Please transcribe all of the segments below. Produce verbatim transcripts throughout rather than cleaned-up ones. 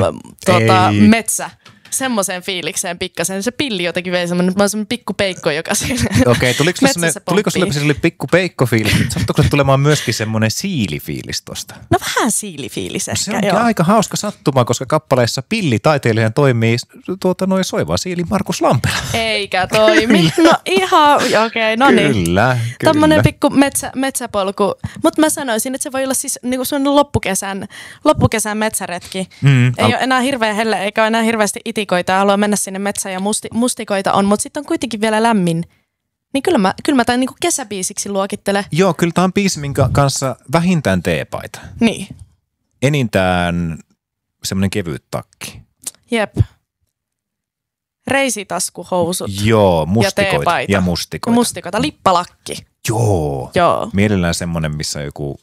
tuota, metsä. Semmoiseen fiilikseen pikkasen. Se pilli jotenkin vei semmoinen, mä oon semmoinen pikku peikko, joka siinä Okei, okay, tuliko sulle se pikku peikko fiilis? Sattuiko se tulemaan myöskin semmoinen siilifiilis tosta? No vähän siilifiilis ehkä, Se onkin joo. aika hauska sattuma, koska kappaleessa pilli taiteilijan toimii tuota noin soiva siili Markus Lampela. Eikä toimi. No ihan, okei, okay, no niin. Kyllä, kyllä. Tämmöinen pikku metsä, metsäpolku. Mutta mä sanoisin, että se voi olla siis niinku sun loppukesän, loppukesän metsäretki. Mm, Ei al- ole enää hirveän helle, eikä ole enää hirveästi itikoita. Haluaa mennä sinne metsään ja musti, mustikoita on, mutta sitten on kuitenkin vielä lämmin. Niin kyllä mä, kyllä mä tämän niinku kesäbiisiksi luokittelen. Joo, kyllä tämä on biisi, minkä kanssa vähintään teepaita. Niin. Enintään semmoinen kevyt takki. Jep. Reisitaskuhousut. Joo, mustikoita ja teepaita. Ja mustikoita. Ja mustikoita, lippalakki. Joo. Joo. Mielellään semmoinen, missä on joku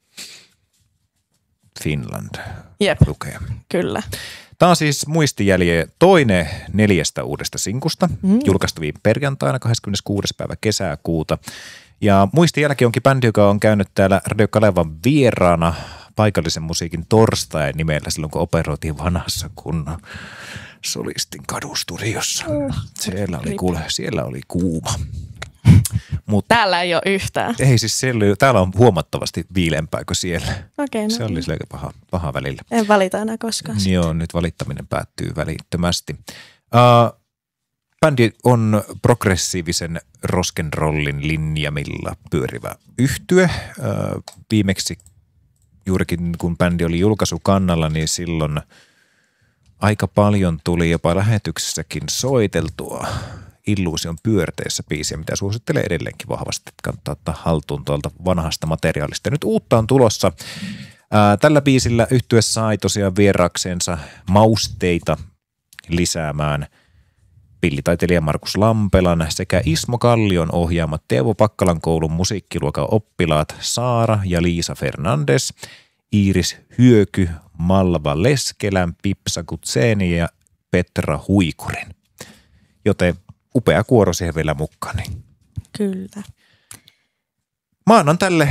Finland Jep. lukee. Kyllä. Tämä on siis muistijälje toinen neljästä uudesta sinkusta, mm. julkaistu viime perjantaina kahdeskymmeneskuudes päivä kesäkuuta. Ja muistijälki onkin bändi, joka on käynyt täällä Radio Kalevan vieraana paikallisen musiikin torstai nimellä silloin, kun operoitiin vanhassa kunnan solistin kadustudiossa. Siellä oli, kuule, siellä oli kuuma. Mut täällä ei ole yhtään. Ei siis siellä, täällä on huomattavasti viileämpää kuin siellä. Okei, no se oli niin. paha, paha välillä. En valita enää koskaan. Joo, nyt valittaminen päättyy välittömästi. Uh, bändi on progressiivisen rock'n'rollin linjamilla pyörivä yhtye. Uh, viimeksi juurikin kun bändi oli julkaisukannalla, niin silloin aika paljon tuli jopa lähetyksessäkin soiteltua Illuusion pyörteissä biisiä, mitä suosittelen edelleenkin vahvasti, että kannattaa ottaa haltuun tuolta vanhasta materiaalista. Ja nyt uutta on tulossa. Ää, tällä biisillä yhtye sai tosiaan vieraakseensa mausteita lisäämään pillitaiteilija Markus Lampelan sekä Ismo Kallion ohjaamat Teuvo Pakkalan koulun musiikkiluokan oppilaat Saara ja Liisa Fernandes, Iiris Hyöky, Malva Leskelän, Pipsa Kutseeni ja Petra Huikurin. Joten upea kuoro siihen vielä mukaan. Niin. Kyllä. Mä annan tälle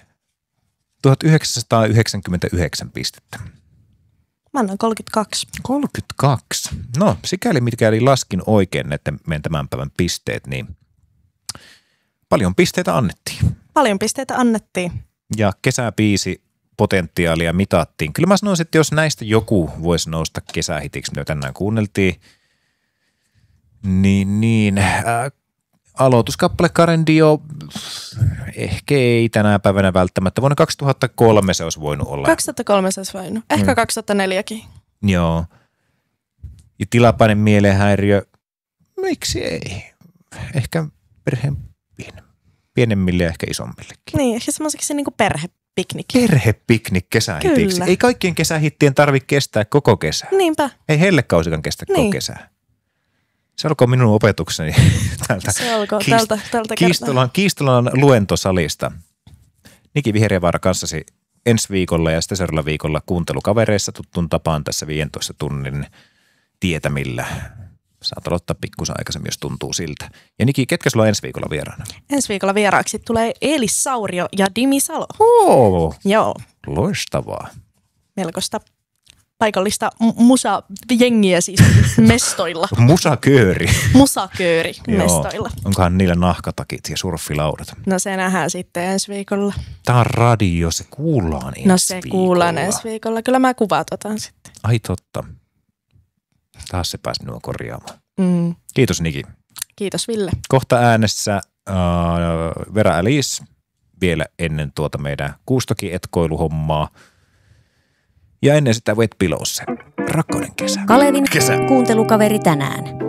tuhatyhdeksänsataayhdeksänkymmentäyhdeksän pistettä. Mä annan kolmekymmentäkaksi. kolmekymmentäkaksi. No, sikäli mitkäli laskin oikein, että meidän tämän päivän pisteet, niin paljon pisteitä annettiin. Paljon pisteitä annettiin. Ja kesäbiisi potentiaalia mitattiin. Kyllä mä sanoisin, että jos näistä joku voisi nousta kesähitiksi, mitä tänään kuunneltiin, Niin, niin. Äh, aloituskappale Karendio, ehkä ei tänä päivänä välttämättä. Vuonna kaksituhattakolme se olisi voinut olla. kaksituhattakolme se olisi voinut. Ehkä mm. kaksituhattaneljäkin. Joo. Ja tilapäinen mielenhäiriö, miksi ei? Ehkä perheen pienemmille ja ehkä isommillekin. Niin, ehkä semmoiseksi niin kuin perhepiknik. Perhepiknik kesähitiksi. Kyllä. Ei kaikkien kesähittien tarvitse kestää koko kesää. Niinpä. Ei hellekausikaan kestä niin. koko kesää. Se olkoon minun opetukseni tältä, Se olkoon kiist- tältä, tältä Kiistolan, Kiistolan luentosalista. Niki Vihreävaara kanssasi ensi viikolla ja sitten seuraavalla viikolla kuuntelukavereissa tuttuun tapaan tässä viidentoista tunnin tietämillä. Saat aloittaa pikkusen aikaisemmin, jos tuntuu siltä. Ja Niki, ketkä sulla on ensi viikolla vieraana? Ensi viikolla vieraaksi tulee Eelis Saurio ja Dimi Salo. Oo, Joo. loistavaa. Melkoista paikallista musajengiä siis mestoilla. Musakööri. Musakööri mestoilla. Onkohan niillä nahkatakit ja surffilaudat? No se nähdään sitten ensi viikolla. Tämä on radio, se kuullaan ensi No se viikolla. kuullaan ensi viikolla. Kyllä mä kuvat otan sitten. Ai totta. Taas se pääsi minua korjaamaan. Mm. Kiitos Niki. Kiitos Ville. Kohta äänessä äh, Vera Alice vielä ennen tuota meidän kuustoki-etkoiluhommaa. Ja ennen sitä Wet Pillows, Rakkauden kesä. Kalevin kesä. Kuuntelukaveri tänään.